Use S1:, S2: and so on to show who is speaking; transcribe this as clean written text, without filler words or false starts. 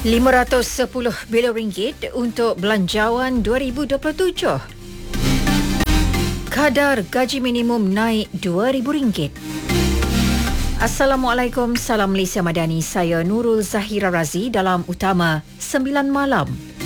S1: RM510 bilion untuk belanjawan 2027. Kadar gaji minimum naik RM2,000. Assalamualaikum, salam Malaysia Madani. Saya Nurul Zahira Razi dalam Utama 9 Malam.